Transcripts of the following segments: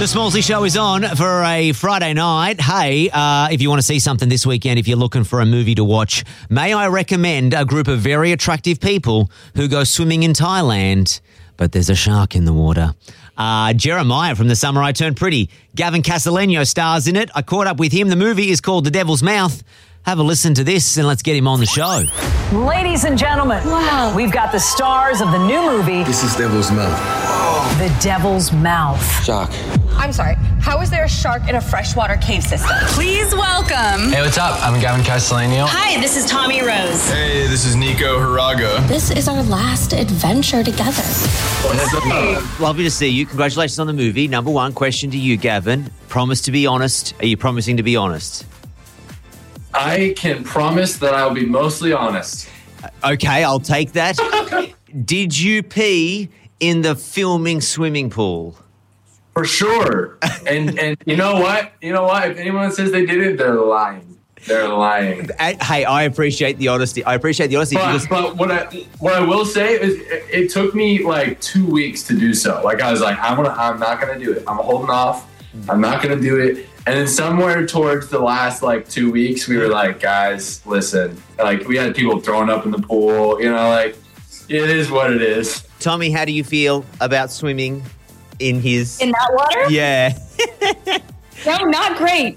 The Smallsy Show is on for a Friday night. Hey, if you want to see something this weekend, if you're looking for a movie to watch, may I recommend a group of very attractive people who go swimming in Thailand, but there's a shark in the water. Jeremiah from The Summer I Turned Pretty. Gavin Castellano stars in it. I caught up with him. The movie is called The Devil's Mouth. Have a listen to this and let's get him on the show. Ladies and gentlemen, wow, we've got the stars of the new movie. This is Devil's Mouth. The Devil's Mouth. Shark. I'm sorry, how is there a shark in a freshwater cave system? Please welcome. Hey, what's up? I'm Gavin Castellano. Hi, this is Tommy Rose. Hey, this is Nico Haraga. This is our last adventure together. Lovely to see you. Congratulations on the movie. Number one question to you, Gavin. Promise to be honest. Are you promising to be honest? I can promise that I'll be mostly honest. Okay, I'll take that. Did you pee in the filming swimming pool? For sure. And you know what? If anyone says they didn't, they're lying. They're lying. Hey, I appreciate the honesty. But what I will say is it took me like 2 weeks to do so. Like I was like, I'm not gonna do it. I'm holding off. I'm not gonna do it. And then somewhere towards the last like 2 weeks, we were like, guys, listen. Like we had people throwing up in the pool. Like it is what it is. Tommy, how do you feel about swimming in that water? Yeah. No, not great.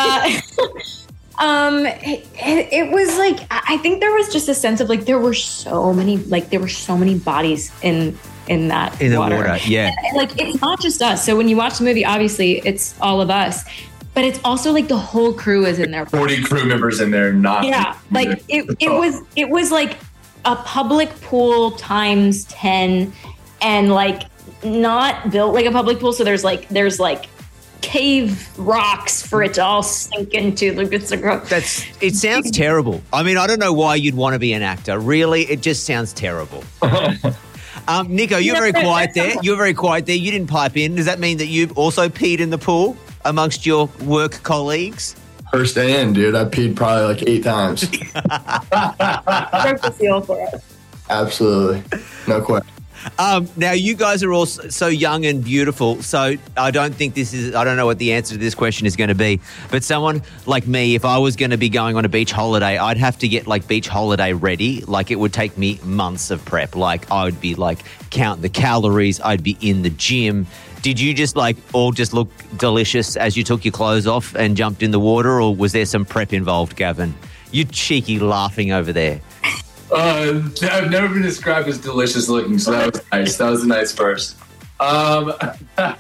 It was like, I think there was just a sense of like there were so many bodies in that in the water. Yeah. And, like it's not just us. So when you watch the movie, obviously it's all of us, but it's also like the whole crew is in there. 40 crew members in there, not like it was like a public pool times 10, and like not built like a public pool. So there's like cave rocks for it to all sink into. Like it sounds terrible. I mean, I don't know why you'd want to be an actor. Really, it just sounds terrible. Nico, you're very quiet there. You didn't pipe in. Does that mean that you've also peed in the pool amongst your work colleagues? First day in, dude. I peed probably like 8 times. There's the feel for it. Absolutely. No question. Now, you guys are all so young and beautiful, so I don't know what the answer to this question is going to be, but someone like me, if I was going to be going on a beach holiday, I'd have to get like beach holiday ready. Like it would take me months of prep. Like I would be like counting the calories. I'd be in the gym. Did you just like all just look delicious as you took your clothes off and jumped in the water, or was there some prep involved, Gavin? You cheeky laughing over there. I've never been described as delicious looking, so that was nice. That was a nice first. I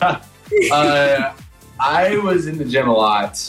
was in the gym a lot.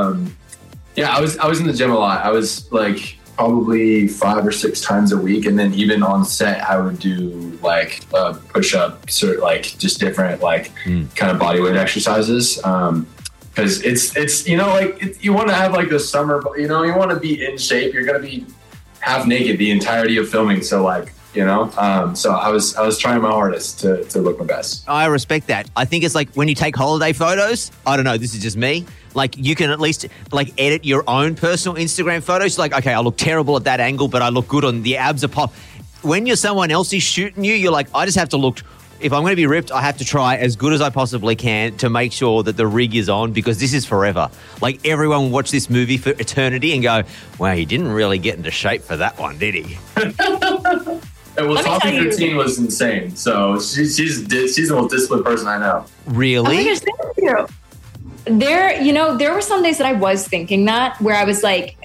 I was in the gym a lot. I was like probably 5 or 6 times a week, and then even on set, I would do like push-ups or like just different like kind of bodyweight exercises. Because it's you want to have like the summer, you want to be in shape. You're gonna be half naked the entirety of filming, so like so I was trying my hardest to look my best. I respect that. I think it's like when you take holiday photos, I don't know, this is just me, like you can at least like edit your own personal Instagram photos. Like, okay, I look terrible at that angle, but I look good on the abs are pop. When you're someone else is shooting you, you're like, I just have to look. If I'm going to be ripped, I have to try as good as I possibly can to make sure that the rig is on, because this is forever. Like everyone will watch this movie for eternity and go, wow, he didn't really get into shape for that one, did he? Well, Tommy 13 was insane. So she's the most disciplined person I know. Really? Oh my gosh, thank you. There were some days that I was thinking that, where I was like,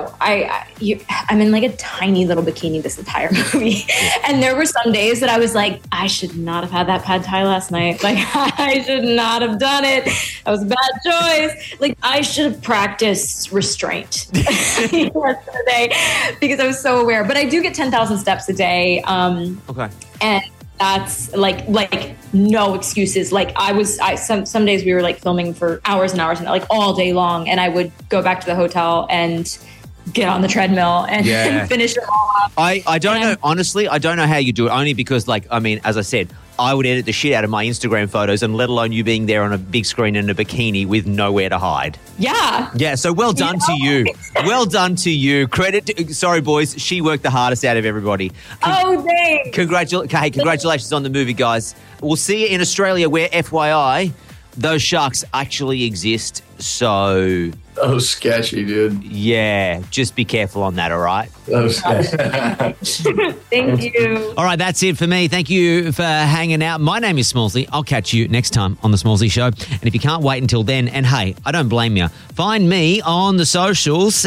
I'm in like a tiny little bikini this entire movie. And there were some days that I was like, I should not have had that pad thai last night. Like, I should not have done it. That was a bad choice. Like, I should have practiced restraint yesterday because I was so aware. But I do get 10,000 steps a day. Okay. And that's like no excuses. Like some days we were like filming for hours and hours and like all day long, and I would go back to the hotel and get on the treadmill and finish it all up. I don't know, honestly, I don't know how you do it, only because like, I mean, as I said, I would edit the shit out of my Instagram photos, and let alone you being there on a big screen in a bikini with nowhere to hide. Yeah. Yeah, so well done to you. Well done to you. Sorry, boys, she worked the hardest out of everybody. Thanks. Congratulations on the movie, guys. We'll see you in Australia, where, FYI, those sharks actually exist. So, Oh, sketchy, dude. yeah, just be careful on that, all right? Oh, sketchy. Thank you. All right, that's it for me. Thank you for hanging out. My name is Smallsy. I'll catch you next time on The Smallsy Show. And if you can't wait until then, and hey, I don't blame you, find me on the socials,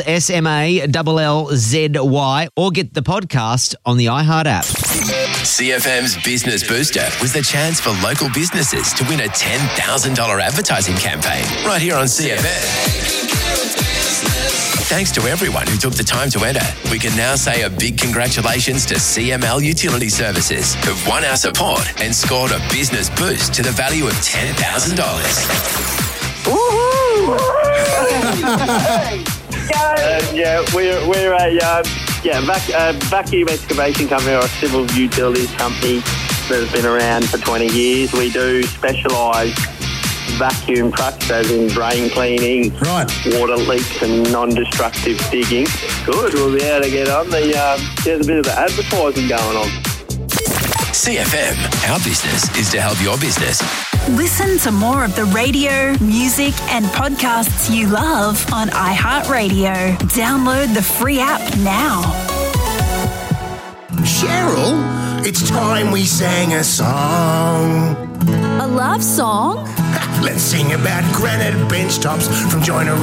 SMALLZY, or get the podcast on the iHeart app. CFM's Business Booster was the chance for local businesses to win a $10,000 advertising campaign right here on CFM. Thanks to everyone who took the time to enter. We can now say a big congratulations to CML Utility Services, who've won our support and scored a business boost to the value of $10,000. We're a vacuum excavation company or a civil utilities company that has been around for 20 years. We do specialise vacuum trucks, as in drain cleaning, water leaks and non-destructive digging. Good, we'll be able to get on. There's a bit of the advertising going on. CFM, our business is to help your business. Listen to more of the radio, music, and podcasts you love on iHeartRadio. Download the free app now. Cheryl, it's time we sang a song. A love song? Let's sing about granite bench tops from Joyner